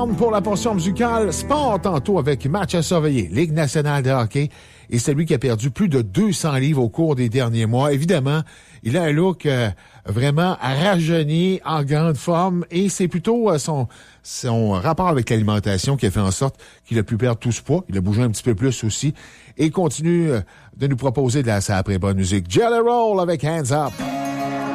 Pour la portion musicale, sport tantôt avec match à surveiller, Ligue nationale de hockey. Et c'est lui qui a perdu plus de 200 livres au cours des derniers mois. Évidemment, il a un look vraiment rajeuni, en grande forme. Et c'est plutôt son rapport avec l'alimentation qui a fait en sorte qu'il a pu perdre tout ce poids. Il a bougé un petit peu plus aussi. Et continue de nous proposer de la après bonne musique. Jelly Roll avec Hands Up.